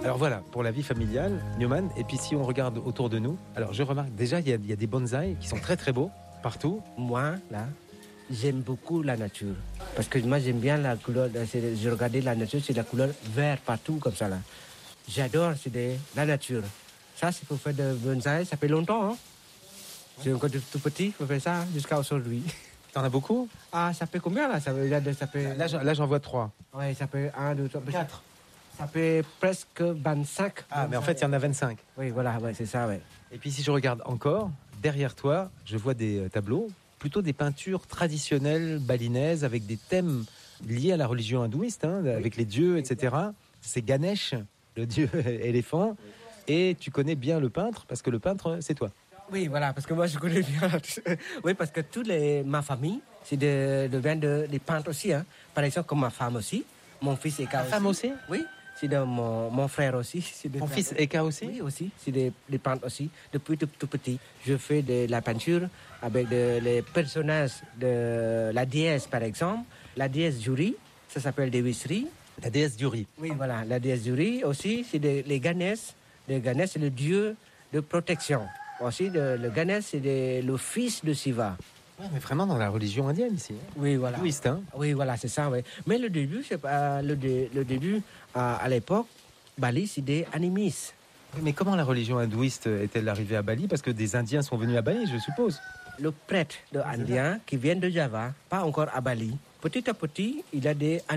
Alors voilà, pour la vie familiale, Newman. Et puis si on regarde autour de nous, alors je remarque déjà, il y a des bonsaïs qui sont très très beaux partout. Moi, là, j'aime beaucoup la nature. Parce que moi, j'aime bien la couleur. Je regardais la nature, c'est la couleur vert partout, comme ça, là. J'adore, la nature. Ça, c'est pour faire de bonsaï, ça fait longtemps, hein. C'est encore tout petit, faut faire ça jusqu'à aujourd'hui. T'en as beaucoup? Ah, ça fait combien, là? Ça fait... Là, j'en vois 3. Ouais, ça fait 1, 2, 3, 4. Ça fait presque 25. Ah, mais en fait, il y en a 25. Oui, voilà, ouais, c'est ça, ouais. Et puis si je regarde encore, derrière toi, je vois des tableaux, plutôt des peintures traditionnelles balinaises avec des thèmes liés à la religion hindouiste, hein, avec les dieux, etc. C'est Ganesh, le dieu éléphant. Et tu connais bien le peintre, parce que le peintre, c'est toi. Oui, voilà, parce que moi, je connais bien. Oui, parce que ma famille, c'est des peintres aussi, hein. Par exemple, comme ma femme aussi. Mon fils Eka aussi. Ta femme aussi? Oui. C'est de mon frère aussi. Mon fils Eka aussi? Oui, aussi. C'est des peintres aussi. Depuis tout petit, je fais de la peinture avec les personnages de la déesse, par exemple. La déesse du riz, ça s'appelle Devisri. La déesse du riz. Oui, voilà. La déesse du riz aussi, c'est les Ganesh. Le Ganesh, c'est le dieu de protection. Aussi, le Ganesh, c'est le fils de Shiva. Ouais, mais vraiment dans la religion indienne ici. Oui, voilà. Hindouiste, hein? Oui, voilà, c'est ça, oui. Mais le début, c'est pas le début à l'époque, Bali, c'est des animistes. Mais comment la religion hindouiste est-elle arrivée à Bali? Parce que des Indiens sont venus à Bali, je suppose. Le prêtre indien qui vient de Java, pas encore à Bali, petit à petit, il a des